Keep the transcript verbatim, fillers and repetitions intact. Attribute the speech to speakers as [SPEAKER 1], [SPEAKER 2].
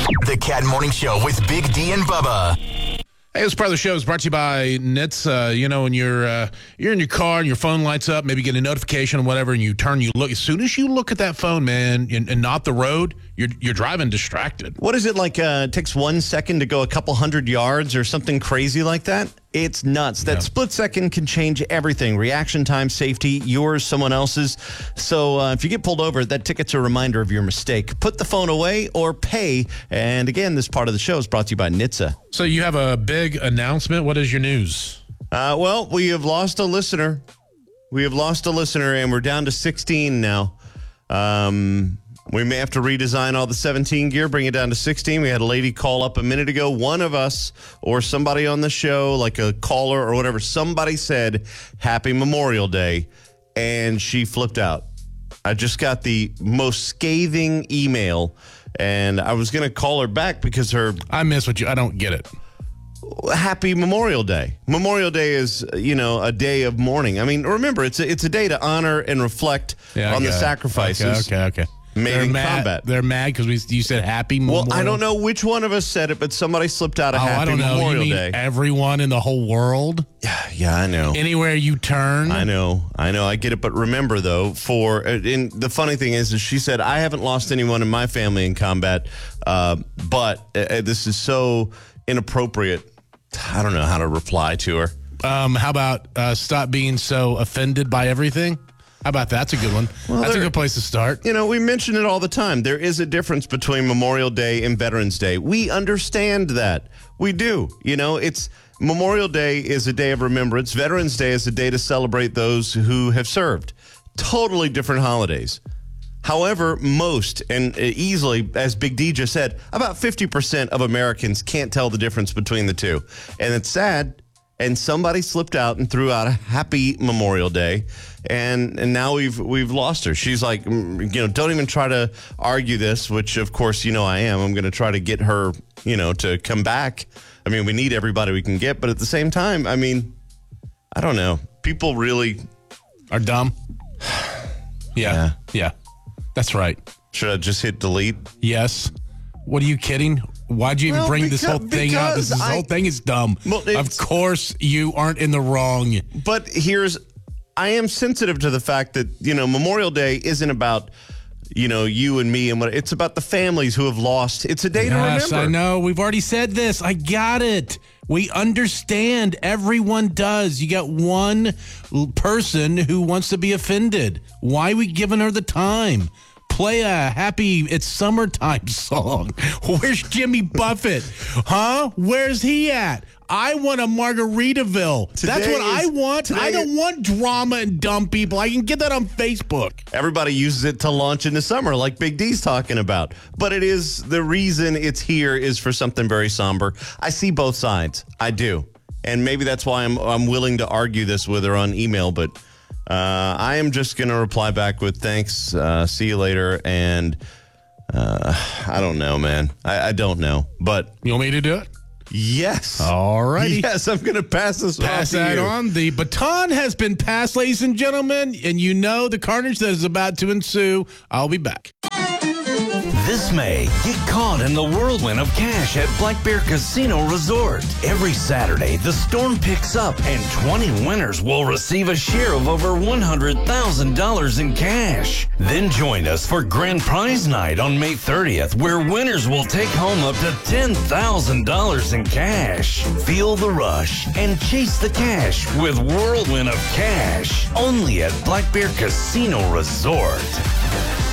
[SPEAKER 1] The Cat Morning Show with Big D and Bubba.
[SPEAKER 2] Hey, this part of the show is brought to you by N H T S. Uh, you know, when you're uh, you're in your car and your phone lights up, maybe get a notification or whatever, and you turn, you look. As soon as you look at that phone, man, and, and not the road, you're you're driving distracted.
[SPEAKER 3] What is it like? Uh, it takes one second to go a couple hundred yards or something crazy like that? It's nuts. That
[SPEAKER 2] Yeah.
[SPEAKER 3] split second can change everything. Reaction time, safety, yours, someone else's. So uh, if you get pulled over, that ticket's a reminder of your mistake. Put the phone away or pay. And again, this part of the show is brought to you by N H T S.
[SPEAKER 2] So you have a big announcement. What is your news?
[SPEAKER 3] Uh, well, we have lost a listener. We have lost a listener, and we're down to sixteen now. Um, we may have to redesign all the seventeen gear, bring it down to sixteen. We had a lady call up a minute ago. One of us or somebody on the show, like a caller or whatever, somebody said, Happy Memorial Day, and she flipped out. I just got the most scathing email, and I was going to call her back because her
[SPEAKER 2] I miss what you. I don't get it.
[SPEAKER 3] Happy Memorial Day. Memorial Day is, you know, a day of mourning. I mean, remember, it's a, it's a day to honor and reflect
[SPEAKER 2] Yeah,
[SPEAKER 3] on the
[SPEAKER 2] okay.
[SPEAKER 3] sacrifices
[SPEAKER 2] Okay, okay, okay.
[SPEAKER 3] made
[SPEAKER 2] They're
[SPEAKER 3] in
[SPEAKER 2] mad,
[SPEAKER 3] combat.
[SPEAKER 2] They're mad because we you said Happy Memorial.
[SPEAKER 3] Well, I don't know which one of us said it, but somebody slipped out a
[SPEAKER 2] Oh,
[SPEAKER 3] Happy
[SPEAKER 2] I don't know.
[SPEAKER 3] Memorial
[SPEAKER 2] you
[SPEAKER 3] Day.
[SPEAKER 2] mean everyone in the whole world?
[SPEAKER 3] Yeah, I know.
[SPEAKER 2] Anywhere you turn?
[SPEAKER 3] I know. I know. I get it. But remember, though, for and the funny thing is, is she said, I haven't lost anyone in my family in combat, uh, but uh, this is so inappropriate. I don't know how to reply to her.
[SPEAKER 2] Um, how about uh, stop being so offended by everything? How about that's a good one?
[SPEAKER 3] Well,
[SPEAKER 2] that's a
[SPEAKER 3] there-
[SPEAKER 2] good place to start.
[SPEAKER 3] You know, we mention it all the time. There is a difference between Memorial Day and Veterans Day. We understand that. We do. You know, it's Memorial Day is a day of remembrance. Veterans Day is a day to celebrate those who have served. Totally different holidays. However, most and easily, as Big D just said, about fifty percent of Americans can't tell the difference between the two. And it's sad. And somebody slipped out and threw out a Happy Memorial Day, and and now we've we've lost her. She's like, mm, you know, don't even try to argue this, which of course you know I am. I'm going to try to get her, you know, to come back. I mean, we need everybody we can get, but at the same time, I mean, I don't know. People really
[SPEAKER 2] Are dumb? Yeah.
[SPEAKER 3] Yeah.
[SPEAKER 2] Yeah. That's right.
[SPEAKER 3] should I just hit delete.
[SPEAKER 2] Yes. What are you kidding? Why'd you even
[SPEAKER 3] Well,
[SPEAKER 2] bring this
[SPEAKER 3] because-
[SPEAKER 2] whole thing up? This,
[SPEAKER 3] because
[SPEAKER 2] this whole
[SPEAKER 3] I-
[SPEAKER 2] thing is dumb.
[SPEAKER 3] Well,
[SPEAKER 2] of
[SPEAKER 3] it's-
[SPEAKER 2] course you aren't in the wrong.
[SPEAKER 3] But here's, I am sensitive to the fact that, you know, Memorial Day isn't about, you know, you and me and what, it's about the families who have lost. It's a day
[SPEAKER 2] Yes,
[SPEAKER 3] to remember.
[SPEAKER 2] I know. We've already said this. I got it. We understand. Everyone does. You got one l- person who wants to be offended. Why are we giving her the time? Play a happy It's Summertime song. Where's Jimmy Buffett? Huh? Where's he at? I want a Margaritaville. That's
[SPEAKER 3] Today
[SPEAKER 2] what I
[SPEAKER 3] is-
[SPEAKER 2] want.
[SPEAKER 3] today
[SPEAKER 2] I don't
[SPEAKER 3] is-
[SPEAKER 2] want drama and dumb people. I can get that on Facebook.
[SPEAKER 3] Everybody uses it to launch in the summer, like Big D's talking about. But it is, the reason it's here is for something very somber. I see both sides. I do. And maybe that's why I'm I'm willing to argue this with her on email. But uh, I am just going to reply back with thanks, uh, see you later. And uh, I don't know, man. I, I don't know. But
[SPEAKER 2] You want me to do it?
[SPEAKER 3] yes.
[SPEAKER 2] All righty.
[SPEAKER 3] Yes, I'm going to pass this
[SPEAKER 2] Pass
[SPEAKER 3] off to
[SPEAKER 2] that
[SPEAKER 3] you.
[SPEAKER 2] on. The baton has been passed, ladies and gentlemen, and you know the carnage that is about to ensue. I'll be back.
[SPEAKER 4] This May, get caught in the whirlwind of cash at Black Bear Casino Resort. Every Saturday, the storm picks up and twenty winners will receive a share of over one hundred thousand dollars in cash. Then join us for Grand Prize Night on May thirtieth, where winners will take home up to ten thousand dollars in cash. Feel the rush and chase the cash with Whirlwind of Cash, only at Black Bear Casino Resort.